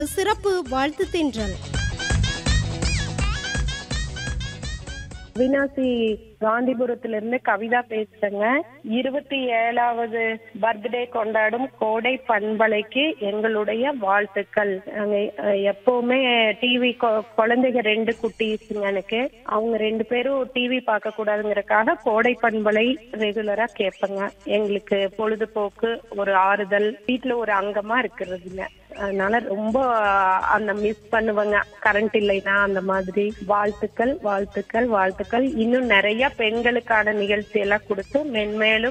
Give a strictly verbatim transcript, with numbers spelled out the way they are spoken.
சிறப்பு வாழ்த்து தென்றல். அவினாசி காந்திபுரத்திலிருந்து கவிதா பேசுறேங்க. இருபத்தி ஏழாவது பர்த்டே கொண்டாடும் கோடை பண்பலைக்கு எங்களுடைய வாழ்த்துக்கள். நாங்க எப்பவுமே டிவி குழந்தைங்க ரெண்டு குட்டீஸுங்க எனக்கு. அவங்க ரெண்டு பேரும் டிவி பார்க்க கூடாதுங்கிறதுக்காக கோடை பண்பலை ரெகுலரா கேட்பேங்க. எங்களுக்கு பொழுதுபோக்கு, ஒரு ஆறுதல், வீட்டுல ஒரு அங்கமா இருக்கிறதுங்க. அதனால ரொம்ப அந்த மிஸ் பண்ணுவேங்க கரண்ட் இல்லைன்னா. அந்த மாதிரி வாழ்த்துக்கள் வாழ்த்துக்கள் வாழ்த்துக்கள். இன்னும் நிறைய பெண்களுக்கான நிகழ்ச்சி எல்லாம் கொடுத்து மென்மேலும்